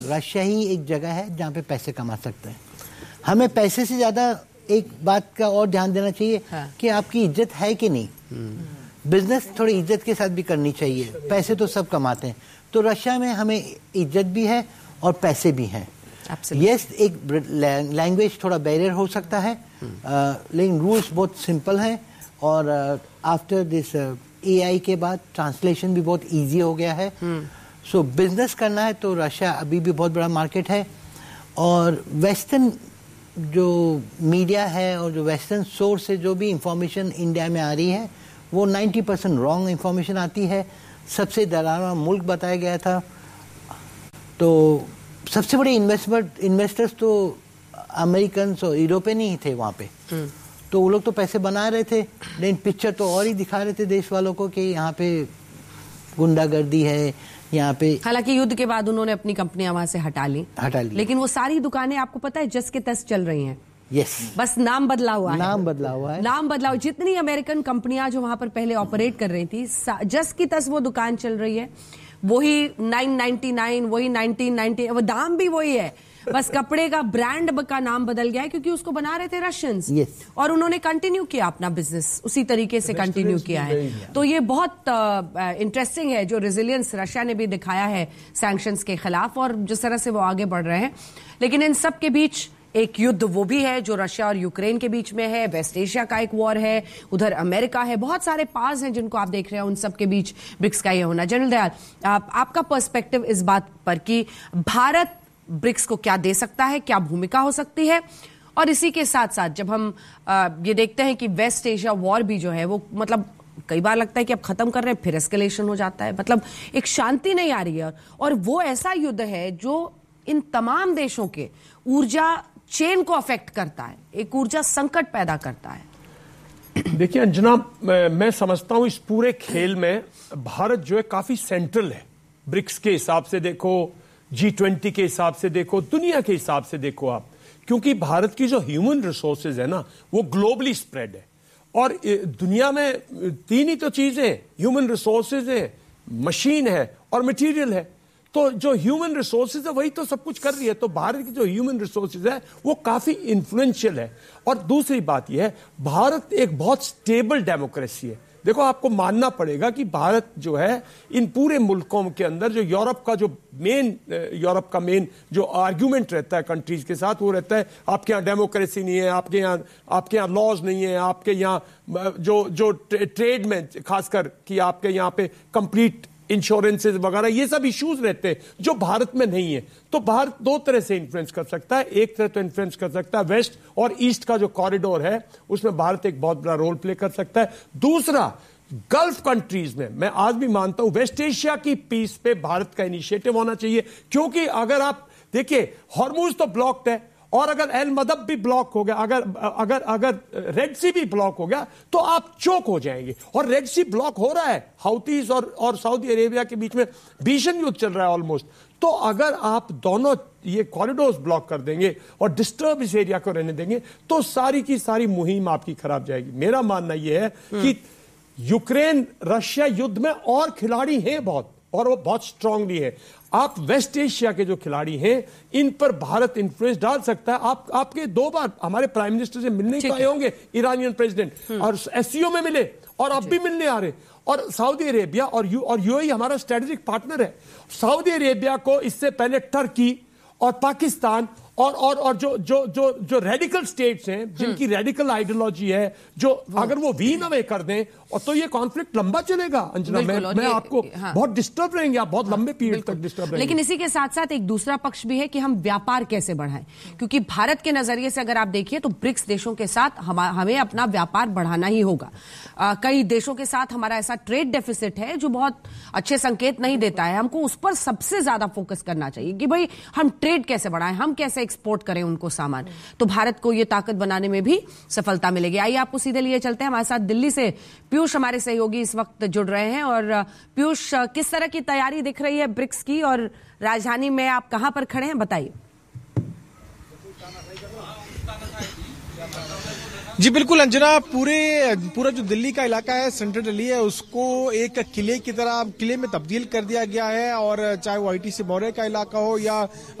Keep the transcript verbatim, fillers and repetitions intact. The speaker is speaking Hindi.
रशिया ही एक जगह है जहाँ पे पैसे कमा सकते हैं। हमें पैसे से ज़्यादा एक बात का और ध्यान देना चाहिए हाँ। कि आपकी इज्जत है कि नहीं। बिजनेस थोड़ी इज्जत के साथ भी करनी चाहिए। पैसे तो सब कमाते हैं, तो रशिया में हमें इज्जत भी है और पैसे भी हैं। यस, एक लैंग्वेज थोड़ा बैरियर हो सकता है, uh, लेकिन रूल्स बहुत सिंपल हैं और आफ्टर दिस एआई के बाद ट्रांसलेशन भी बहुत इजी हो गया है। सो so, बिजनेस करना है तो रशिया अभी भी बहुत बड़ा मार्केट है। और वेस्टर्न जो मीडिया है और जो वेस्टर्न सोर्स से जो भी इंफॉर्मेशन इंडिया में आ रही है वो नब्बे परसेंट रॉन्ग इंफॉर्मेशन आती है। सबसे डरावना मुल्क बताया गया था, तो सबसे बड़े इन्वेस्टमेंट इन्वेस्टर्स तो अमेरिकन और यूरोपियन ही थे वहाँ पे। तो वो लोग तो पैसे बना रहे थे, लेकिन पिक्चर तो और ही दिखा रहे थे देश वालों को कि यहाँ पे गुंडागर्दी है यहाँ पे। हालांकि युद्ध के बाद उन्होंने अपनी कंपनियां वहां से हटा ली हटा ली लेकिन वो सारी दुकानें आपको पता है जस के तस चल रही हैं। यस, बस नाम बदला हुआ है। नाम बदला हुआ है नाम बदला हुआ। जितनी अमेरिकन कंपनियां जो वहां पर पहले ऑपरेट कर रही थी, जस की तस वो दुकान चल रही है। वही नौ सौ निन्यानवे, वही उन्नीस सौ नब्बे, वो दाम भी वही है, बस कपड़े का ब्रांड का नाम बदल गया है क्योंकि उसको बना रहे थे रशियंस। yes. और उन्होंने कंटिन्यू किया अपना बिजनेस उसी तरीके से कंटिन्यू किया है। तो ये बहुत इंटरेस्टिंग uh, है जो रेजिलियंस रशिया ने भी दिखाया है सैंक्शंस के खिलाफ और जिस तरह से वो आगे बढ़ रहे हैं। लेकिन इन सब के बीच एक युद्ध वो भी है जो रशिया और यूक्रेन के बीच में है। वेस्ट एशिया का एक वॉर है, उधर अमेरिका है, बहुत सारे पास हैं जिनको आप देख रहे हैं। उन सब के बीच ब्रिक्स का ये होना। जनरल दयाल, आप, आपका पर्सपेक्टिव इस बात पर कि भारत ब्रिक्स को क्या दे सकता है, क्या भूमिका हो सकती है, और इसी के साथ साथ जब हम आ, ये देखते हैं कि वेस्ट एशिया वॉर भी जो है वो मतलब कई बार लगता है कि अब खत्म कर रहे हैं, फिर एस्केलेशन हो जाता है, मतलब एक शांति नहीं आ रही है। और वो ऐसा युद्ध है जो इन तमाम देशों के ऊर्जा चेन को अफेक्ट करता है, एक ऊर्जा संकट पैदा करता है। देखिए अंजना, मैं समझता हूं इस पूरे खेल में भारत जो है काफी सेंट्रल है। ब्रिक्स के हिसाब से देखो, जी ट्वेंटी के हिसाब से देखो, दुनिया के हिसाब से देखो आप, क्योंकि भारत की जो ह्यूमन रिसोर्सेज है ना वो ग्लोबली स्प्रेड है। और दुनिया में तीन ही तो चीजें, ह्यूमन रिसोर्सेज है, मशीन है और मटेरियल है। तो जो ह्यूमन रिसोर्सेज है वही तो सब कुछ कर रही है। तो भारत की जो ह्यूमन रिसोर्सेज है वो काफी इन्फ्लुएंशियल है। और दूसरी बात यह है, भारत एक बहुत स्टेबल डेमोक्रेसी है। देखो, आपको मानना पड़ेगा कि भारत जो है इन पूरे मुल्कों के अंदर जो यूरोप का जो मेन यूरोप का मेन जो आर्ग्यूमेंट रहता है कंट्रीज के साथ, वो रहता है आपके यहाँ डेमोक्रेसी नहीं है, आपके यहाँ आपके यहाँ लॉज नहीं है, आपके यहाँ जो जो ट्रेड में खासकर कि आपके यहाँ पे कंप्लीट इंश्योरेंसेज वगैरह ये सब इश्यूज रहते हैं जो भारत में नहीं है। तो भारत दो तरह से इन्फ्लुएंस कर सकता है। एक तरह तो इन्फ्लुएंस कर सकता है वेस्ट और ईस्ट का जो कॉरिडोर है उसमें भारत एक बहुत बड़ा रोल प्ले कर सकता है। दूसरा, गल्फ कंट्रीज में मैं आज भी मानता हूं वेस्ट एशिया की पीस पे भारत का इनिशिएटिव होना चाहिए, क्योंकि अगर आप देखिए हॉर्मुज तो ब्लॉक्ड है और अगर एल मदब भी ब्लॉक हो गया, अगर अगर अगर रेड सी भी ब्लॉक हो गया तो आप चोक हो जाएंगे। और रेड सी ब्लॉक हो रहा है, हाउथीज और और सऊदी अरेबिया के बीच में भीषण युद्ध चल रहा है ऑलमोस्ट। तो अगर आप दोनों ये कॉरिडोर्स ब्लॉक कर देंगे और डिस्टर्ब इस एरिया को रहने देंगे तो सारी की सारी मुहिम आपकी खराब जाएगी। मेरा मानना यह है कि यूक्रेन रशिया युद्ध में और खिलाड़ी हैं बहुत, और वो बहुत स्ट्रांगली है। आप वेस्ट एशिया के जो खिलाड़ी हैं इन पर भारत इन्फ्लुएंस डाल सकता है। आप आपके दो बार हमारे प्राइम मिनिस्टर से मिलने को आए होंगे ईरानियन प्रेसिडेंट, और एससीओ में मिले और अब भी मिलने आ रहे। और सऊदी अरेबिया और यू और यूएई हमारा स्ट्रेटेजिक पार्टनर है। सऊदी अरेबिया को इससे पहले टर्की और पाकिस्तान और और और जो जो जो जो रेडिकल स्टेट्स हैं जिनकी रेडिकल आइडियोलॉजी है, जो अगर वो वीन अवे कर दें और तो ये कॉन्फ्लिक्ट लंबा चलेगा अंजना। मैं, मैं आपको हाँ। बहुत डिस्टर्ब रहेंगे आप, बहुत हाँ, लंबे पीरियड तक डिस्टर्ब रहेंगे। लेकिन इसी के साथ साथ एक दूसरा पक्ष भी है कि हम व्यापार कैसे बढ़ाएं, क्योंकि भारत के नजरिए से अगर आप देखिए तो ब्रिक्स देशों के साथ हम, हमें अपना व्यापार बढ़ाना ही होगा। आ, कई देशों के साथ हमारा ऐसा ट्रेड डेफिसिट है जो बहुत अच्छे संकेत नहीं देता है। हमको उस पर सबसे ज्यादा फोकस करना चाहिए कि भाई हम ट्रेड कैसे बढ़ाएं, हम कैसे एक्सपोर्ट करें उनको सामान। तो भारत को ये ताकत बनाने में भी सफलता मिलेगी। आइए आपको सीधे लिए चलते हैं, हमारे साथ दिल्ली से पीयूष हमारे सहयोगी इस वक्त जुड़ रहे हैं। और पीयूष, किस तरह की तैयारी दिख रही है ब्रिक्स की, और राजधानी में आप कहां पर खड़े हैं, बताइए। जी बिल्कुल अंजना, पूरे पूरा जो दिल्ली का इलाका है, सेंट्रल दिल्ली है, उसको एक किले की तरह किले में तब्दील कर दिया गया है। और चाहे वो आईटीसी मौर्य का इलाका हो या